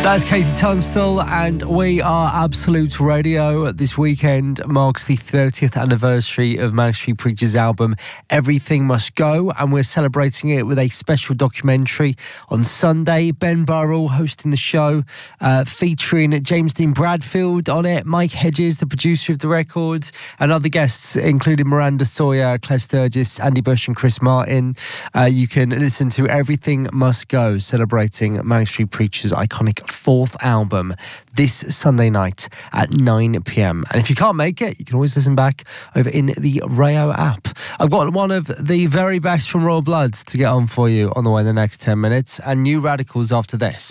That's Katie Tunstall, and we are Absolute Radio. This weekend marks the 30th anniversary of Manic Street Preachers' album Everything Must Go, and we're celebrating it with a special documentary on Sunday. Ben Burrell hosting the show, featuring James Dean Bradfield on it, Mike Hedges, the producer of the record, and other guests including Miranda Sawyer, Claire Sturgis, Andy Bush and Chris Martin. You can listen to Everything Must Go, celebrating Manic Street Preachers' iconic fourth album this Sunday night at 9 p.m. And if you can't make it, you can always listen back over in the Rayo app. I've got one of the very best from Royal Blood to get on for you on the way in the next 10 minutes, and New Radicals after this.